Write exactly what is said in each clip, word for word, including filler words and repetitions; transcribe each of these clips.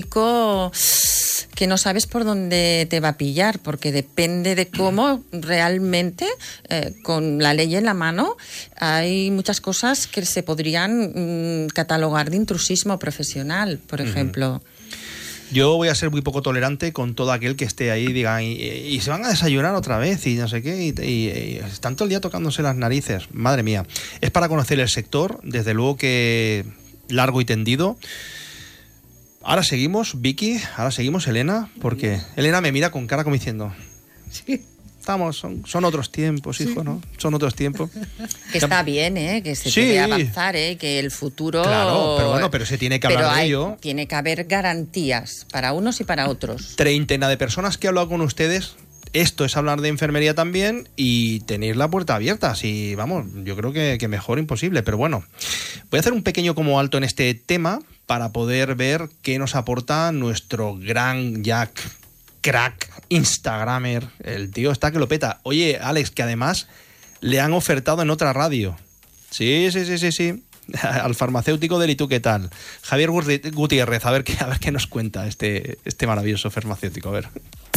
médico que no sabes por dónde te va a pillar, porque depende de cómo realmente, eh, con la ley en la mano, hay muchas cosas que se podrían mm, catalogar de intrusismo profesional, por ejemplo. Yo voy a ser muy poco tolerante con todo aquel que esté ahí y diga, y, y se van a desayunar otra vez y no sé qué, y, y, y están todo el día tocándose las narices. Madre mía. Es para conocer el sector, desde luego que largo y tendido. Ahora seguimos, Vicky, ahora seguimos, Elena, porque Elena me mira con cara como diciendo, sí, estamos, son, son otros tiempos, hijo, sí. ¿no? Son otros tiempos. Que está bien, ¿eh? Que se sí. debe avanzar, ¿eh? Que el futuro... Claro, pero bueno, pero se tiene que hablar pero hay, de ello. Tiene que haber garantías para unos y para otros. Treintena de personas que he hablado con ustedes, esto es hablar de enfermería también y tenéis la puerta abierta. Así, vamos, yo creo que, que mejor imposible, pero bueno. Voy a hacer un pequeño como alto en este tema para poder ver qué nos aporta nuestro gran Jack, crack, instagramer. El tío está que lo peta. Oye, Alex, que además le han ofertado en otra radio. Sí, sí, sí, sí, sí. Al farmacéutico del ¿y tú qué tal? Javier Gutiérrez, a ver qué, a ver qué nos cuenta este, este maravilloso farmacéutico. A ver.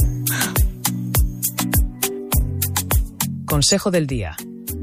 Consejo del día.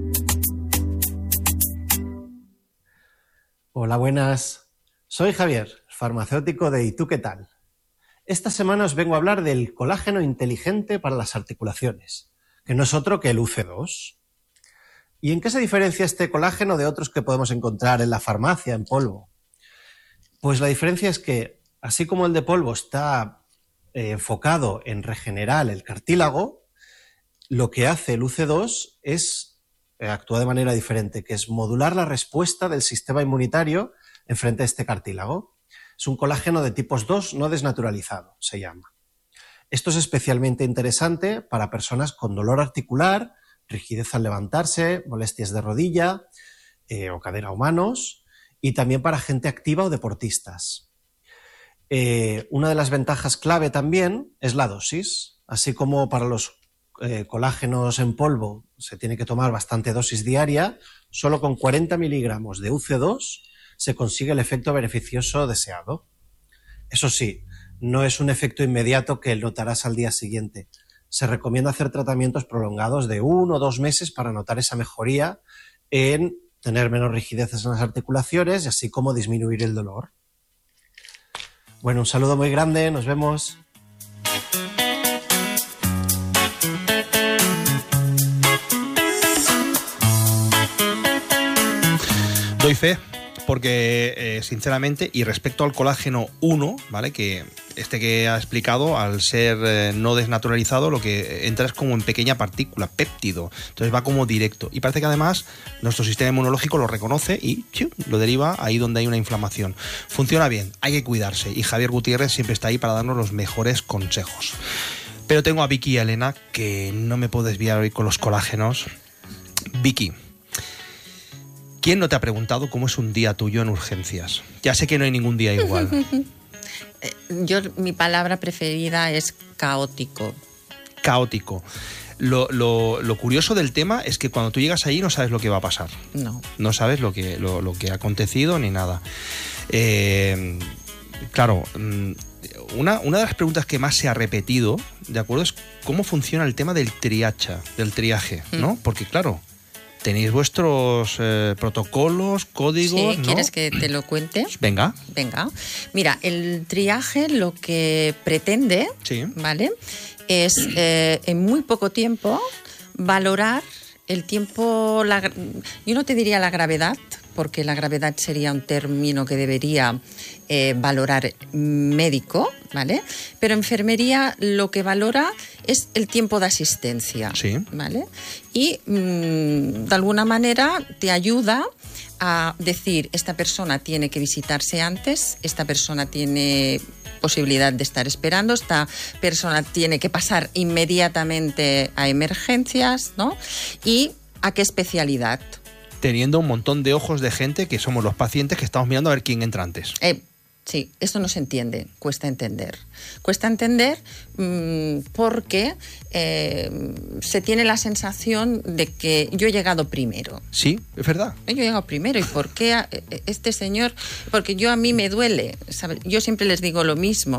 Hola, buenas. Soy Javier, farmacéutico de ¿y tú qué tal? Esta semana os vengo a hablar del colágeno inteligente para las articulaciones, que no es otro que el U C dos. ¿Y en qué se diferencia este colágeno de otros que podemos encontrar en la farmacia, en polvo? Pues la diferencia es que, así como el de polvo está eh, enfocado en regenerar el cartílago, lo que hace el U C dos es, eh, actúa de manera diferente, que es modular la respuesta del sistema inmunitario en frente a este cartílago. Es un colágeno de tipos dos no desnaturalizado, se llama. Esto es especialmente interesante para personas con dolor articular, rigidez al levantarse, molestias de rodilla eh, o cadera o manos, y también para gente activa o deportistas. Eh, una de las ventajas clave también es la dosis, así como para los eh, colágenos en polvo se tiene que tomar bastante dosis diaria, solo con cuarenta miligramos de U C dos se consigue el efecto beneficioso deseado. Eso sí, no es un efecto inmediato que notarás al día siguiente. Se recomienda hacer tratamientos prolongados de uno o dos meses para notar esa mejoría en tener menos rigideces en las articulaciones y así como disminuir el dolor. Bueno, un saludo muy grande, nos vemos. Doy fe. Porque, eh, sinceramente, y respecto al colágeno uno, ¿vale? Que este que ha explicado, al ser eh, no desnaturalizado, lo que entra es como en pequeña partícula, péptido. Entonces va como directo. Y parece que además nuestro sistema inmunológico lo reconoce y ¡chiu!, lo deriva ahí donde hay una inflamación. Funciona bien, hay que cuidarse. Y Javier Gutiérrez siempre está ahí para darnos los mejores consejos. Pero tengo a Vicky y a Elena, que no me puedo desviar hoy con los colágenos. Vicky, ¿quién no te ha preguntado cómo es un día tuyo en urgencias? Ya sé que no hay ningún día igual. Yo, mi palabra preferida es caótico. Caótico. Lo, lo, lo curioso del tema es que cuando tú llegas allí no sabes lo que va a pasar. No. No sabes lo que, lo, lo que ha acontecido ni nada. Eh, claro, una, una de las preguntas que más se ha repetido, ¿de acuerdo?, es cómo funciona el tema del triacha, del triaje, ¿no? Mm. Porque claro, tenéis vuestros eh, protocolos, códigos, sí, ¿no? ¿Quieres que te lo cuente? Venga. Venga. Mira, el triaje lo que pretende, sí. ¿vale?, es eh, en muy poco tiempo valorar el tiempo, la, yo no te diría la gravedad, porque la gravedad sería un término que debería eh, valorar médico, ¿vale? Pero enfermería lo que valora es el tiempo de asistencia, sí. ¿vale? Y mmm, de alguna manera te ayuda a decir, esta persona tiene que visitarse antes, esta persona tiene posibilidad de estar esperando, esta persona tiene que pasar inmediatamente a emergencias, ¿no? Y a qué especialidad. Teniendo un montón de ojos de gente que somos los pacientes que estamos mirando a ver quién entra antes. Eh, sí, esto no se entiende, cuesta entender. Cuesta entender mmm, porque eh, se tiene la sensación de que yo he llegado primero. Sí, es verdad. Yo he llegado primero. ¿Y por qué a, este señor? Porque yo a mí me duele, ¿sabes? Yo siempre les digo lo mismo.